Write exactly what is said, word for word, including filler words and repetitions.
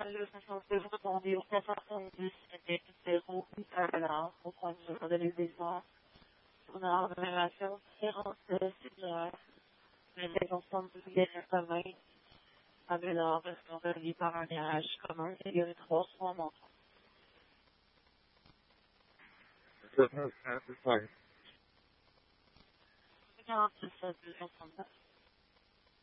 le soixante-deux répondu au soixante-dix était zéro huit à l'heure au point de vue de l'existence. Pour la révélation différente de la mais les ensembles de quatre-vingts avaient alors sont reliés par un nuage commun et il y avait trois fois montant. quarante-six, soixante-neuf.